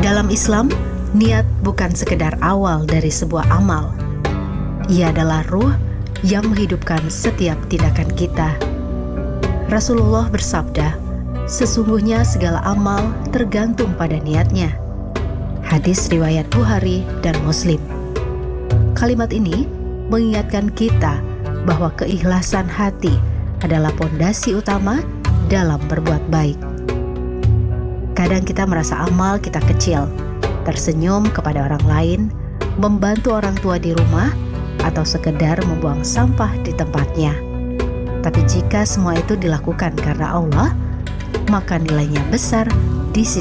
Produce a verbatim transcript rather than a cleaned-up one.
Dalam Islam, niat bukan sekedar awal dari sebuah amal. Ia adalah ruh yang menghidupkan setiap tindakan kita. Rasulullah bersabda, sesungguhnya segala amal tergantung pada niatnya. Hadis riwayat Bukhari dan Muslim. Kalimat ini mengingatkan kita bahwa keikhlasan hati adalah pondasi utama dalam berbuat baik. Kadang kita merasa amal kita kecil, tersenyum kepada orang lain, membantu orang tua di rumah, atau sekedar membuang sampah di tempatnya. Tapi jika semua itu dilakukan karena Allah, maka nilainya besar di sisi